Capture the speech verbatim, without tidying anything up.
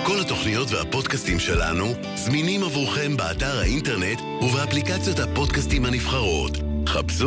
כל התוכניות והפודקאסטים שלנו זמינים עבורכם באתר האינטרנט ובאפליקציות הפודקאסטים הנבחרות. חפשו